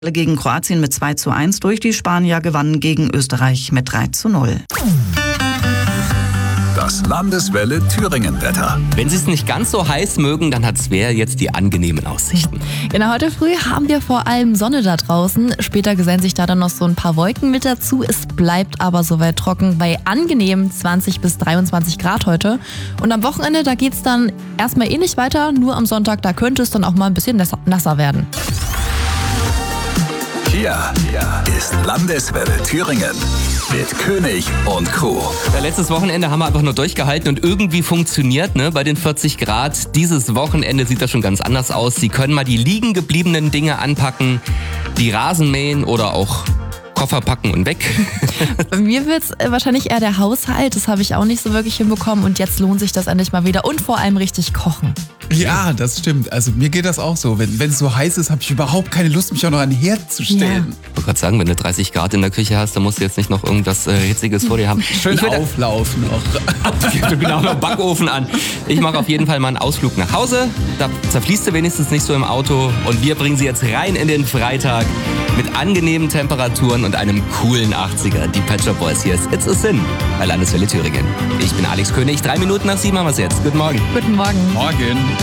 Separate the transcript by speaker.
Speaker 1: Gegen Kroatien mit 2:1 durch. Die Spanier gewannen gegen Österreich mit 3:0.
Speaker 2: Das Landeswelle Thüringen-Wetter.
Speaker 3: Wenn Sie es nicht ganz so heiß mögen, dann hat Svea jetzt die angenehmen Aussichten.
Speaker 4: Genau, heute früh haben wir vor allem Sonne da draußen. Später gesellen sich da dann noch so ein paar Wolken mit dazu. Es bleibt aber soweit trocken bei angenehmen 20 bis 23 Grad heute. Und am Wochenende, da geht es dann erstmal ähnlich weiter. Nur am Sonntag, da könnte es dann auch mal ein bisschen nasser werden.
Speaker 2: Hier ist Landeswelle Thüringen mit König und Co.
Speaker 3: Ja, letztes Wochenende haben wir einfach nur durchgehalten und irgendwie funktioniert, ne? Bei den 40 Grad. Dieses Wochenende sieht das schon ganz anders aus. Sie können mal die liegen gebliebenen Dinge anpacken, die Rasen mähen oder auch Koffer packen und weg.
Speaker 4: Bei mir wird es wahrscheinlich eher der Haushalt. Das habe ich auch nicht so wirklich hinbekommen. Und jetzt lohnt sich das endlich mal wieder. Und vor allem richtig kochen.
Speaker 5: Ja, das stimmt. Also mir geht das auch so. Wenn es so heiß ist, habe ich überhaupt keine Lust, mich auch noch an den Herd zu stellen.
Speaker 3: Ja. Ich wollte gerade sagen, wenn du 30 Grad in der Küche hast, dann musst du jetzt nicht noch irgendwas Hitziges vor dir haben.
Speaker 5: Schön auflaufen noch.
Speaker 3: Genau, noch Backofen an. Ich mache auf jeden Fall mal einen Ausflug nach Hause. Da zerfließt du wenigstens nicht so im Auto. Und wir bringen sie jetzt rein in den Freitag mit angenehmen Temperaturen und einem coolen 80er. Die Pet Shop Boys, hier ist It's a Sin bei Landeswelle Thüringen. Ich bin Alex König. 3 Minuten nach 7 haben wir es jetzt. Guten Morgen.
Speaker 4: Guten Morgen.
Speaker 5: Morgen.